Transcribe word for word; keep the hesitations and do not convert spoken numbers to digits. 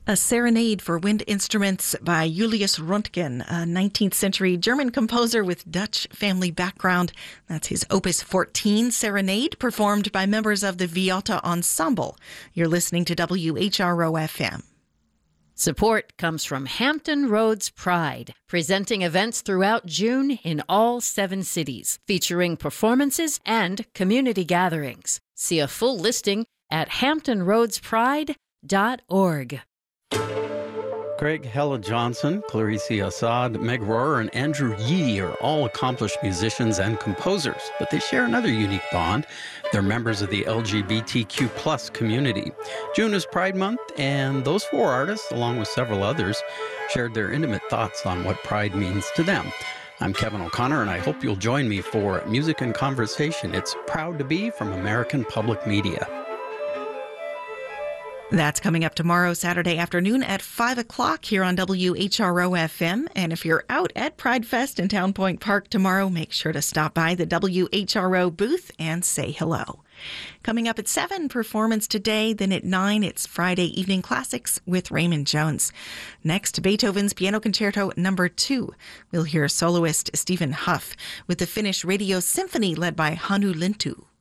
A Serenade for Wind Instruments by Julius Röntgen, a nineteenth century German composer with Dutch family background. That's his Opus fourteen Serenade, performed by members of the Viotta Ensemble. You're listening to W H R O F M. Support comes from Hampton Roads Pride, presenting events throughout June in all seven cities, featuring performances and community gatherings. See a full listing at hampton roads pride dot org. Greg Hella Johnson, Clarice Assad, Meg Rohrer, and Andrew Yee are all accomplished musicians and composers, but they share another unique bond. They're members of the L G B T Q plus community. June is Pride Month, and those four artists, along with several others, shared their intimate thoughts on what Pride means to them. I'm Kevin O'Connor, and I hope you'll join me for Music and Conversation. It's Proud to Be from American Public Media. That's coming up tomorrow, Saturday afternoon at five o'clock here on W H R O F M. And if you're out at Pride Fest in Town Point Park tomorrow, make sure to stop by the W H R O booth and say hello. Coming up at seven, performance today. Then at nine, it's Friday Evening Classics with Raymond Jones. Next, Beethoven's Piano Concerto Number two. We'll hear soloist Stephen Huff with the Finnish Radio Symphony led by Hannu Lintu.